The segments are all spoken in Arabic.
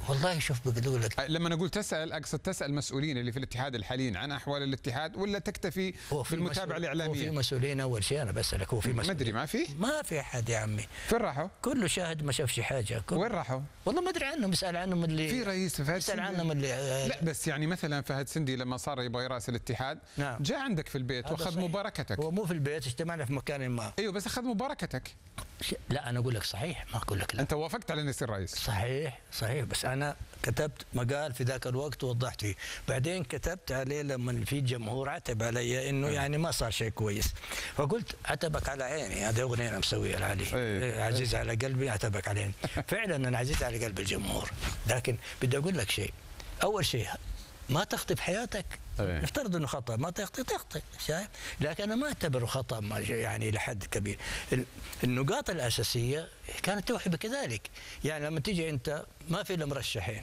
والله شوف بقول لك، لما اقول تسال اقصد تسال مسؤولين اللي في الاتحاد الحاليين عن احوال الاتحاد، ولا تكتفي بالمتابعه الاعلاميه؟ هو في مسؤولين اول شيء، انا بسالك هو في مسؤولين؟ ما ادري، ما في احد يا عمي. فين راحوا؟ كله شاهد ما شافش حاجه. وين راحوا؟ والله ما ادري عنهم، اسال عنهم اللي في رئيس فهد اسال عنهم اللي لا بس يعني مثلا فهد سندي لما صار يبغى يراس الاتحاد، نعم، جاء عندك في البيت واخذ مباركتك. هو مو في البيت، اجتمعنا في مكان ما. ايوه بس اخذ مباركتك. لا انا اقول لك صحيح، ما اقول لك لا. انت وافقت على انه يصير رئيس؟ صحيح، بس انا كتبت مقال في ذاك الوقت ووضحت فيه، بعدين كتبت عليه لما في جمهور عتب علي انه يعني ما صار شيء كويس، فقلت عتبك على عيني، هذه اغنيه انا مسويها لعلي، عزيز على قلبي عتبك على عيني. فعلا انا عزيز على قلب الجمهور، لكن بدي اقول لك شيء. اول شيء ما تخطئ في حياتك، نفترض انه خطا، ما تخطئ، شايف؟ لكن انا ما اعتبره خطا يعني لحد كبير. النقاط الاساسيه كانت توحي بكذلك، يعني لما تيجي انت ما في الا مرشحين،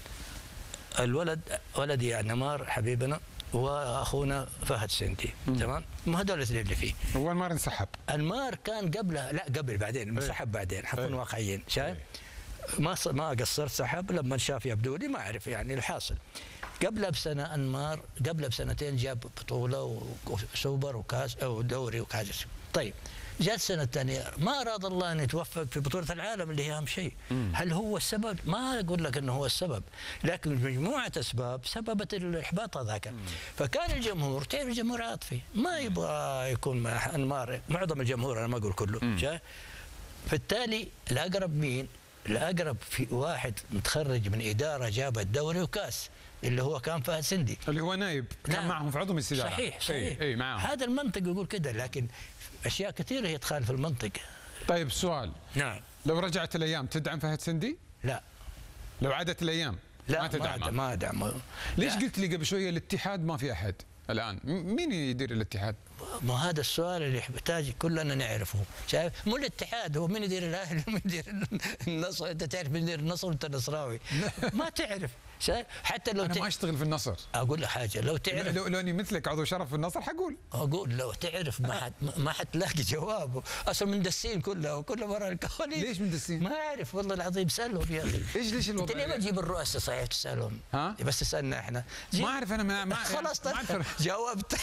ولدي يعني نمار حبيبنا واخونا فهد سندي، تمام؟ ما هذول الاثنين اللي فيه. هو انمار انسحب؟ انمار كان قبلها، لا قبل، بعدين انسحب، بعدين حنكون واقعيين، شايف؟ ما قصرت، سحب لما شاف يبدو لي، ما اعرف يعني الحاصل. قبلها بسنه انمار، قبلها بسنتين جاب بطوله وسوبر وكاس او دوري وكاس. طيب جاءت السنه الثانيه ما اراد الله ان يتوفق في بطوله العالم اللي هي اهم شيء. هل هو السبب؟ ما اقول لك انه هو السبب، لكن مجموعه اسباب سببت الاحباط هذاك. فكان الجمهور، تعرف الجمهور عاطفي، ما يبغى يكون مع انمار، معظم الجمهور، انا ما اقول كله. فبالتالي الاقرب مين؟ الاقرب في واحد متخرج من اداره جابت دوري وكاس، اللي هو كان فهد سندي، اللي هو نايب، كان معهم في عضو مجلس الاداره. صحيح. اي معهم. هذا المنطق يقول كده، لكن اشياء كثيره هي تخالف المنطق. طيب سؤال، نعم، لو رجعت الايام تدعم فهد سندي؟ لا. لو عادت الايام لا، ما ادعمه. ليش قلت لي قبل شويه الاتحاد ما في احد الان؟ مين يدير الاتحاد؟ ما هذا السؤال اللي يحتاج كلنا نعرفه، شايف؟ مو الاتحاد، هو من يدير الاهلي ومن يدير النصر؟ انت تعرف من يدير النصر وانت نصراوي؟ ما تعرف، شايف؟ حتى لو انا ما اشتغل في النصر. اقول لك حاجه، لو تعرف، لو اني مثلك عضو شرف في النصر حقول لو تعرف ما حتلاقي جوابه، اصلا مندسين كلها وكل مره الكواليس. ليش مندسين؟ ما اعرف والله العظيم، سالهم يا اخي. ليش الوضع؟ انت ليه ما تجيب الرؤساء صحيح تسالهم؟ ها؟ بس تسالنا احنا. ما اعرف انا ما خلاص جاوبت.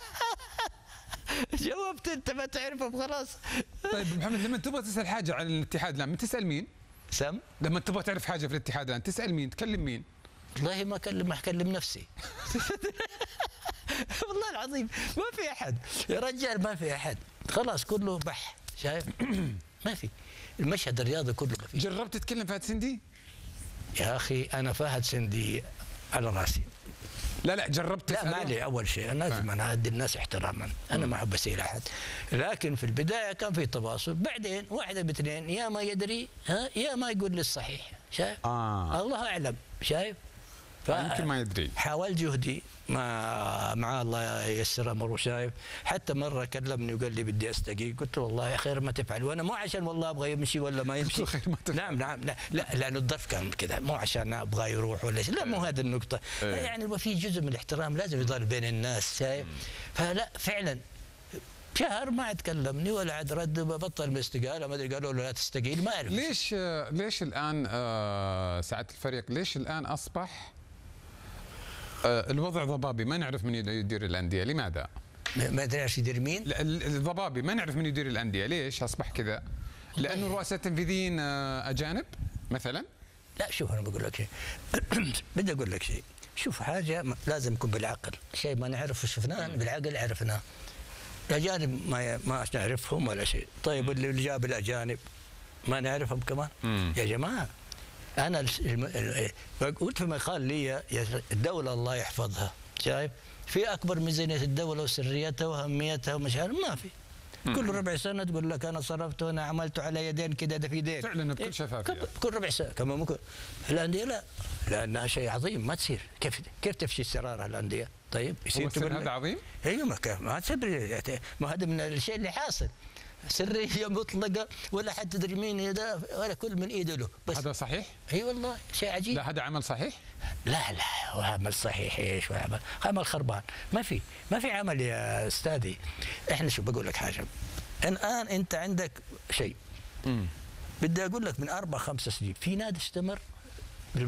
جاوبت، انت ما تعرفه خلاص. طيب محمد، لما تبغى تسال حاجه عن الاتحاد الان تسال مين؟ سم؟ لما تبغى تعرف حاجه في الاتحاد الان تسال مين؟ تكلم مين؟ والله ما اكلم نفسي. والله العظيم ما في احد يا رجال، ما في احد، خلاص كله بح، شايف؟ ما في. المشهد الرياضي كله ما في. جربت تتكلم فهد سندي؟ يا اخي انا فهد سندي على راسي. لا جربت؟ لا مالي. اول شيء لازم انا ادي الناس احتراما، انا ما احب اسيء احد، لكن في البدايه كان في تواصل، بعدين واحده باثنين، يا ما يدري يا ما يقول لي الصحيح، شايف؟ الله اعلم، شايف؟ يمكن ما يدري. حاولت جهدي مع الله ييسر امره، شايف؟ حتى مره كلمني وقال لي بدي استقيل، قلت له والله خير ما تفعل، وانا مو عشان والله ابغى يمشي ولا ما يمشي. خير ما تفعل. نعم لا لانه الظرف كان كذا، مو عشان ابغى يروح ولا شيء، لا مو هذه النقطه. يعني يبغى في جزء من الاحترام لازم يضل بين الناس، شايف؟ فلا فعلا شهر ما عاد كلمني ولا عاد رد، بطل الاستقاله، ما ادري قالوا له لا تستقيل، ما اعرف. ليش الان سعاده الفريق، ليش الان اصبح الوضع ضبابي؟ ما نعرف من يدير الانديه، لماذا؟ ما ادري ايش يدير مين؟ الضبابي ما نعرف من يدير الانديه، ليش اصبح كذا؟ لانه الرؤساء التنفيذيين اجانب مثلا؟ لا شوف انا بقول لك شيء. بدي اقول لك شيء، شوف حاجه لازم يكون بالعقل، شيء ما نعرفه شفناه بالعقل عرفناه. الاجانب ما نعرفهم ولا شيء، طيب اللي جاب الاجانب ما نعرفهم كمان؟ يا جماعه انا قلت في مقال لي، الدوله الله يحفظها، شايف؟ في اكبر ميزانيه الدوله وسريتها واهميتها ومش عارف، ما في. كل ربع سنه تقول لك انا صرفت وانا عملت على يدين كذا، ده في دين فعلا بكل شفافيه. كل ربع سنه كمان ممكن. الانديه لا، لانها شيء عظيم ما تصير. كيف تفشي سرارها الانديه؟ طيب يصير هذا عظيم؟ ايوه ما تسري، ما هذا من الشيء اللي حاصل، سريه مطلقه ولا حد تدري مين هذا ولا كل من ايده له. بس هذا صحيح؟ اي والله شيء عجيب. لا هذا عمل صحيح؟ لا عمل صحيح ايش؟ عمل خربان، ما في عمل يا استاذي. احنا شو بقول لك حاجه، الان انت عندك شيء، بدي اقول لك من 4-5 سنين في نادي استمر